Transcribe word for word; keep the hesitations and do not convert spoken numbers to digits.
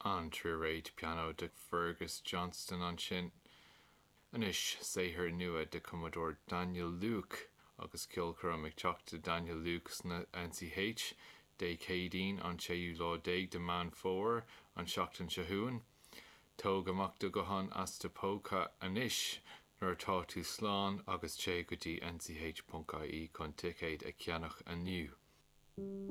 an triréid piano de Fergus Johnston an sin. Anis séhir nua de Commodore Daniel Luke agus kilcur ag teach de Daniel Luke na N C H dé cédín an séú lá déag de man fór an seachtain sehuan. Tóg amach do gohan as de póca anis nuair tá tú slán agus té go dtí N C H dot I E chun ticéid a ceannach aniu.